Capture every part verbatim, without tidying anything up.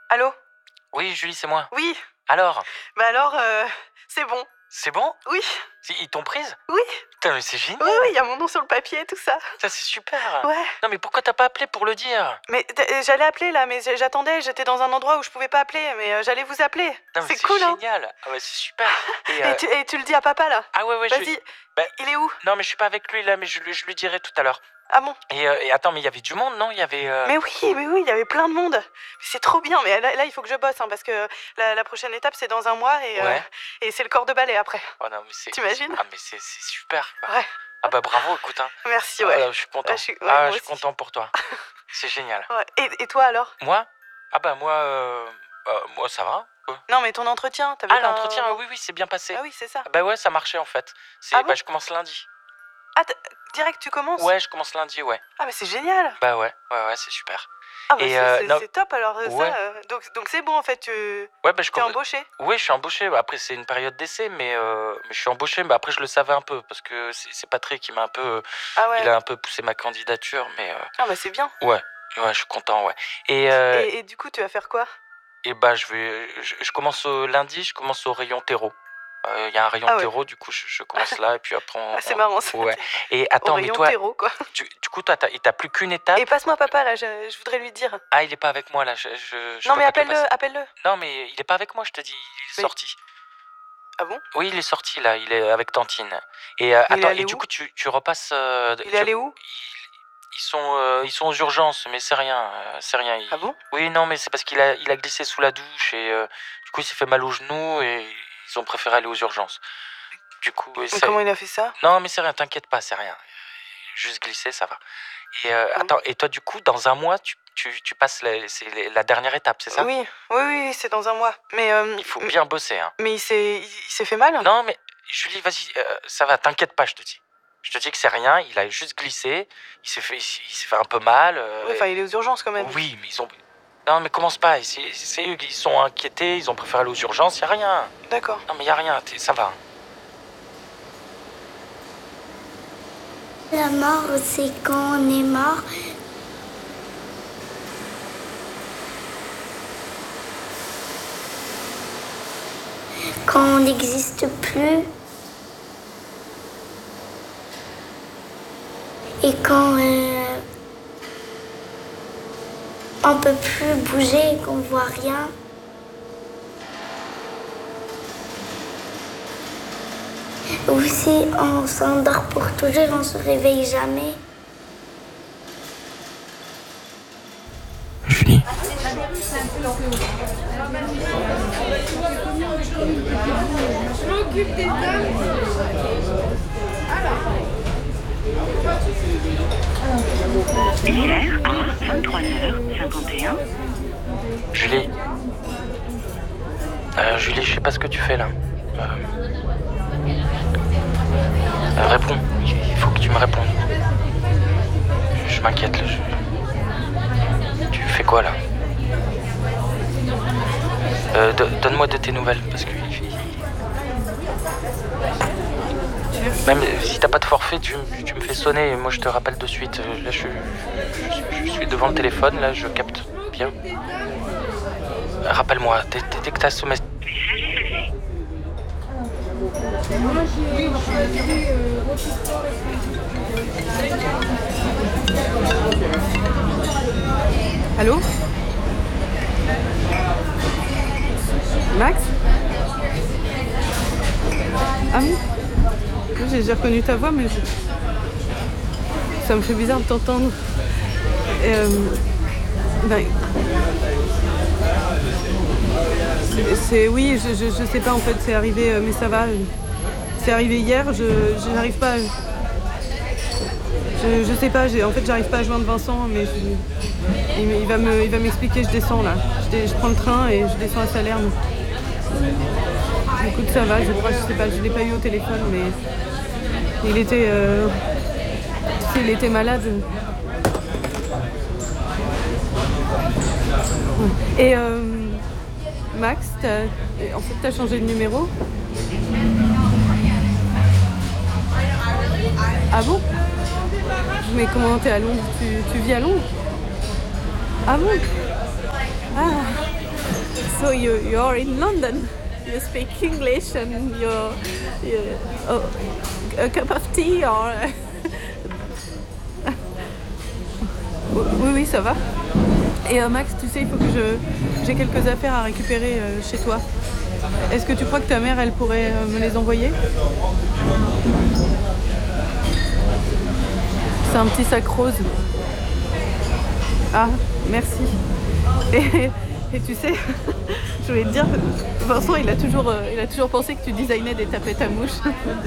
Allô? Oui, Julie, c'est moi. Oui. Alors? Bah alors, euh, c'est bon. C'est bon? Oui. Ils t'ont prise? Oui. Putain, mais c'est génial. Oui, oui, il y a mon nom sur le papier et tout ça. Ça, c'est super. Ouais. Non, mais pourquoi t'as pas appelé pour le dire? Mais j'allais appeler là, mais j'attendais, j'étais dans un endroit où je pouvais pas appeler, mais euh, j'allais vous appeler. C'est cool, hein? C'est génial. Ah ouais, c'est super. Et, euh... et, tu, et tu le dis à papa là? Ah ouais, ouais, Vas-y. Je... Bah, il est où? Non, mais je suis pas avec lui là, mais je, je lui dirai tout à l'heure. Ah bon? Et, euh, et attends, mais il y avait du monde, non? Il y avait. Euh... Mais oui, mais oui, il y avait plein de monde. C'est trop bien, mais là, là il faut que je bosse, hein, parce que la, la prochaine étape, c'est dans un mois et, ouais. euh, et c'est le corps de ballet après. Oh non, mais c'est. T'imagines? Ah, mais c'est super. Quoi. Ouais. Ah bah bravo, écoute. Hein. Merci, ouais. Ah, je suis content. Ah, je suis, ouais, ah, je suis content pour toi. C'est génial. Ouais. Et, et toi alors? Moi? Ah bah moi, euh... euh, moi ça va. Quoi. Non, mais ton entretien, t'avais Ah, pas l'entretien, un... oui, oui, c'est bien passé. Ah oui, c'est ça. Bah ouais, ça marchait en fait. Ah bon? Bah je commence lundi. Ah, direct, tu commences? Ouais, je commence lundi, ouais. Ah, mais c'est génial. Bah ouais, ouais, ouais, c'est super. Ah, bah c'est euh, no... top alors, ouais. ça. Euh, donc donc c'est bon en fait, tu ouais, bah, je t'es com... embauché? Oui, je suis embauché. Après, c'est une période d'essai, mais, euh, mais je suis embauché. Mais après, je le savais un peu parce que c'est Patrick qui m'a un peu. Ah ouais. Il a un peu poussé ma candidature, mais. Euh... Ah, bah c'est bien. Ouais, ouais, je suis content, ouais. Et, euh... et, et du coup, tu vas faire quoi? Et bah, je vais. Je, je commence au lundi, je commence au rayon terreau. Il euh, y a un rayon ah ouais. terreau, du coup, je, je commence là, et puis après, on. Ah, c'est marrant ça. Ouais. Et attends, au mais rayon toi. terreau, quoi. Du, du coup, toi, il t'a plus qu'une étape. Et passe-moi papa, là, je, je voudrais lui dire. Ah, il est pas avec moi, là. Je, je, je non, mais appelle-le, appelle-le. Non, mais il est pas avec moi, je te dis. Il est mais... sorti. Ah bon? Oui, il est sorti, là. Il est avec Tantine. Et, euh, attends, et du coup, tu, tu repasses. Euh, il tu... est allé où? Ils sont, euh, ils sont aux urgences, mais c'est rien, euh, c'est rien. Il... Ah bon? Oui, non, mais c'est parce qu'il a, il a glissé sous la douche et euh, du coup, il s'est fait mal au genou et ils ont préféré aller aux urgences. Du coup, mais comment il a fait ça? Non, mais c'est rien, t'inquiète pas, c'est rien. Juste glisser, ça va. Et euh, ah attends, et toi, du coup, dans un mois, tu, tu, tu passes la, c'est la dernière étape, c'est ça? Oui, oui, oui, c'est dans un mois. Mais euh, il faut bien bosser, hein. Mais il s'est, il s'est fait mal? Non, mais Julie, vas-y, euh, ça va, t'inquiète pas, je te dis. Je te dis que c'est rien, il a juste glissé, il s'est fait, il s'est fait un peu mal. Euh, oui, enfin, il est aux urgences quand même. Oui, mais ils ont. Non, mais commence pas, c'est eux qui sont inquiétés, ils ont préféré aller aux urgences, y a rien. D'accord. Non, mais y a rien, ça va. La mort, c'est quand on est mort. Quand on n'existe plus. Et quand euh, on peut plus bouger et qu'on voit rien. Ou si on s'endort pour toujours, on se réveille jamais. Julie. Je m'occupe des dames. Hier à vingt-trois heures cinquante et un. Julie. Euh, Julie, je sais pas ce que tu fais là. Euh... Euh, réponds. Il faut que tu me répondes. Je m'inquiète là. Je... Tu fais quoi là? euh, Donne-moi de tes nouvelles parce que. Même si t'as pas de forfait, tu, tu me fais sonner et moi je te rappelle de suite. Là je, je, je suis devant le téléphone, là je capte bien. Rappelle-moi, dès, dès que t'as ce message. Allô? Max? Ah oui? J'ai déjà reconnu ta voix, mais je... ça me fait bizarre de t'entendre. Euh... Ben... C'est... Oui, je, je, je sais pas en fait, c'est arrivé, mais ça va. C'est arrivé hier, je, je n'arrive pas... À... Je, je sais pas, en fait j'arrive pas à joindre Vincent, mais je... il, il va me, il va m'expliquer, je descends là. Je, je prends le train et je descends à Salerne. Écoute, ça va, je crois, je sais pas, je l'ai pas eu au téléphone, mais il était, euh... il était malade. Et euh... Max, t'as... en fait, t'as changé de numéro? Ah bon? Mais comment t'es à Londres? Tu, tu vis à Londres? Ah bon? Ah. so you you're in London. You speak English and you're, you're oh, a cup of tea or. Oui, oui, ça va. Et euh, Max, tu sais, il faut que je j'ai quelques affaires à récupérer euh, chez toi. Est-ce que tu crois que ta mère, elle pourrait euh, me les envoyer? C'est un petit sac rose. Ah, merci. Et, et tu sais, je voulais te dire, Vincent, il a toujours, euh, il a toujours pensé que tu designais des tapettes à mouches.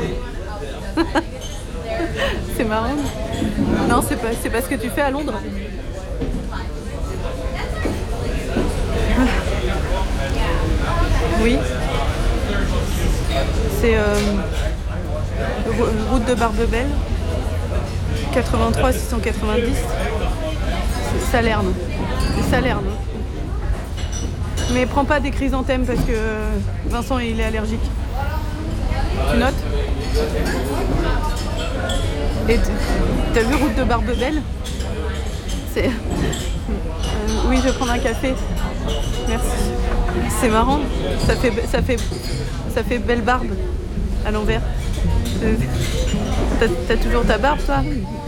C'est marrant. Non, c'est pas, c'est pas ce que tu fais à Londres. Oui. C'est euh, route de Barbebelle, quatre-vingt-trois six cent quatre-vingt-dix. C'est Salerne. C'est Salerne. Mais prends pas des chrysanthèmes parce que Vincent il est allergique. Tu notes? Et t'as vu route de Barbebelle? C'est... Euh, oui, je vais prendre un café. Merci. C'est marrant. Ça fait, ça fait, ça fait belle barbe à l'envers. Euh, t'as, t'as toujours ta barbe, toi?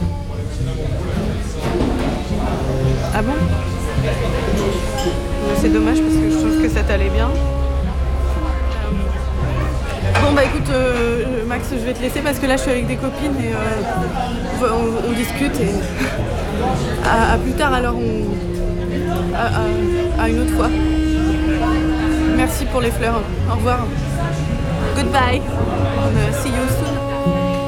Ah bon? C'est dommage parce que je trouve que ça t'allait bien. Bon bah écoute euh, Max, je vais te laisser parce que là je suis avec des copines et euh, on, on discute et à, à plus tard alors on, à, à, à une autre fois. Merci pour les fleurs. Au revoir. Goodbye. And, uh, see you soon.